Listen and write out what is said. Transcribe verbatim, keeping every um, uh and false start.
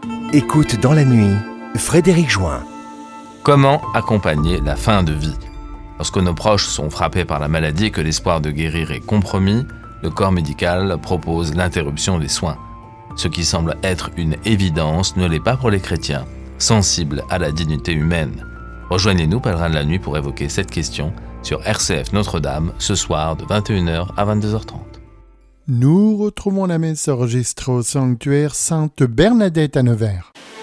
Écoute dans la nuit, Frédéric Join. Comment accompagner la fin de vie ? Lorsque nos proches sont frappés par la maladie et que l'espoir de guérir est compromis, le corps médical propose l'interruption des soins. Ce qui semble être une évidence ne l'est pas pour les chrétiens, sensibles à la dignité humaine. Rejoignez-nous, pèlerins de la nuit, pour évoquer cette question sur R C F Notre-Dame, ce soir de vingt et une heures à vingt-deux heures trente. Nous retrouvons la messe enregistrée au sanctuaire Sainte Bernadette à Nevers.